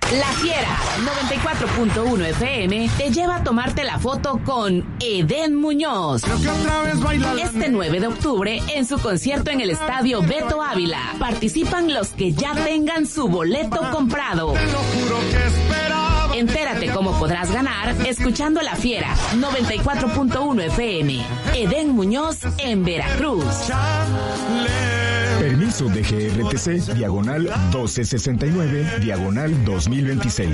La Fiera 94.1 FM te lleva a tomarte la foto con Edén Muñoz. Este 9 de octubre en su concierto en el Estadio Beto Ávila. Participan los que ya tengan su boleto comprado. Entérate cómo podrás ganar escuchando La Fiera 94.1 FM. Edén Muñoz en Veracruz. Permiso de GRTC, diagonal 1269, diagonal 2026.